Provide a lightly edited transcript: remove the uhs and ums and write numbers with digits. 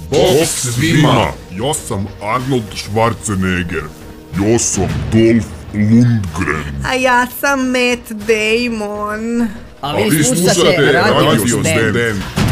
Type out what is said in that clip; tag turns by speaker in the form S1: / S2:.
S1: Bok svima! Ja sam Arnold Schwarzenegger. Ja sam Dolph Lundgren.
S2: A ja sam Matt Damon.
S3: A vi slušate Radio Stand.